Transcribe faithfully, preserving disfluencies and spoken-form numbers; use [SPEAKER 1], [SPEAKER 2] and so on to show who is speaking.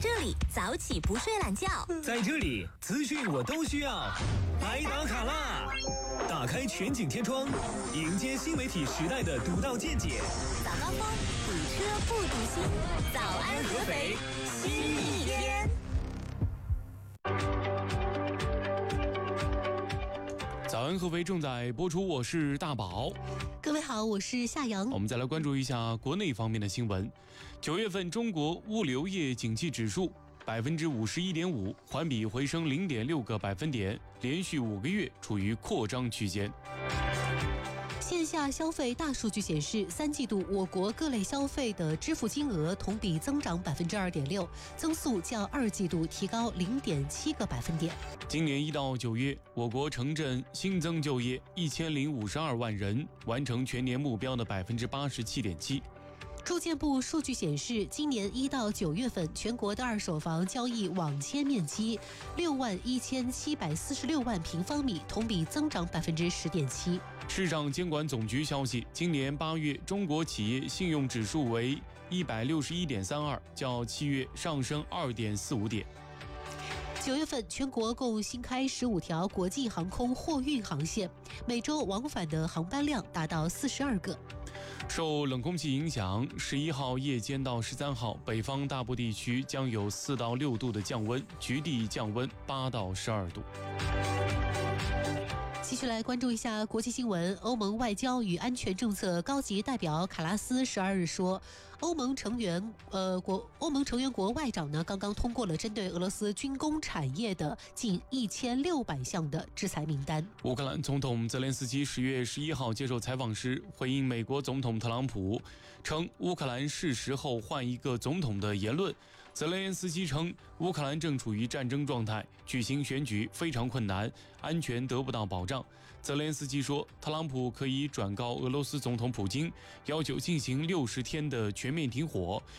[SPEAKER 1] 这里早起不睡懒觉，
[SPEAKER 2] 在这里资讯我都需要。来打卡啦！打开全景天窗，迎接新媒体时代的独到见解。
[SPEAKER 1] 早高峰，堵车不堵心。早安合肥，新一天。
[SPEAKER 3] 早安合肥正在播出，我是大宝。
[SPEAKER 4] 各位好，我是夏阳。
[SPEAKER 3] 我们再来关注一下国内方面的新闻。九月份中国物流业景气指数百分之五十一点五，环比回升零点六个百分点，连续五个月处于扩张区间。
[SPEAKER 4] 线下消费大数据显示，三季度我国各类消费的支付金额同比增长百分之二点六，增速较二季度提高零点七个百分点。
[SPEAKER 3] 今年一到九月，我国城镇新增就业一千零五十二万人，完成全年目标的百分之八十七点七。
[SPEAKER 4] 住建部数据显示，今年一到九月份，全国的二手房交易网签面积六万一千七百四十六万平方米，同比增长百分之十点七。
[SPEAKER 3] 市场监管总局消息，今年八月中国企业信用指数为一百六十一点三二，较七月上升二点四五点。
[SPEAKER 4] 九月份，全国共新开十五条国际航空货运航线，每周往返的航班量达到四十二个。
[SPEAKER 3] 受冷空气影响，十一号夜间到十三号，北方大部地区将有四到六度的降温，局地降温八到十二度。
[SPEAKER 4] 继续来关注一下国际新闻。欧盟外交与安全政策高级代表卡拉斯十二日说，欧盟成员呃国欧盟成员国外长呢刚刚通过了针对俄罗斯军工产业的近一千六百项的制裁名单。
[SPEAKER 3] 乌克兰总统泽连斯基十月十一号接受采访时，回应美国总统特朗普称乌克兰是时候换一个总统的言论。泽连斯基称，乌克兰正处于战争状态，举行选举非常困难，安全得不到保障。泽连斯基说，特朗普可以转告俄罗斯总统普京，要求进行六十天的全面停火，